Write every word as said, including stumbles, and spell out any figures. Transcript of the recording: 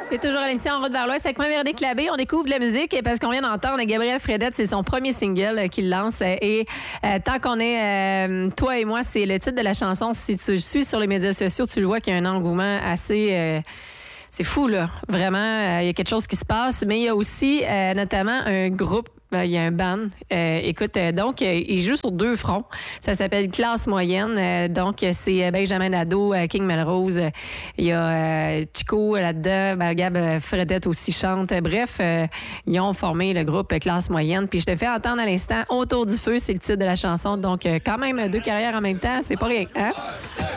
C'est toujours à l'émission En route vers l'Ouest avec moi, Véronique Labbé. On découvre de la musique parce qu'on vient d'entendre Gabriel Fredette. C'est son premier single qu'il lance. Et euh, tant qu'on est, euh, toi et moi, c'est le titre de la chanson. Si tu suis sur les médias sociaux, tu le vois qu'il y a un engouement assez... Euh, c'est fou, là. Vraiment, il euh, y a quelque chose qui se passe. Mais il y a aussi, euh, notamment, un groupe. Il y a un band. Euh, écoute, euh, donc, euh, il joue sur deux fronts. Ça s'appelle Classe moyenne. Euh, donc, c'est Benjamin Nadeau, euh, King Melrose. Il y a euh, Chico là-dedans. Ben, Gab euh, Fredette aussi chante. Bref, euh, ils ont formé le groupe Classe moyenne. Puis je te fais entendre à l'instant Autour du feu, c'est le titre de la chanson. Donc, euh, quand même, deux carrières en même temps, c'est pas rien. Hein?